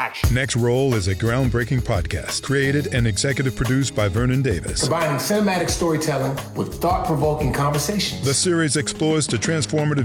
action. Next Roll is a groundbreaking podcast created and executive produced by Vernon Davis. Combining cinematic storytelling with thought-provoking conversations. The series explores the transformative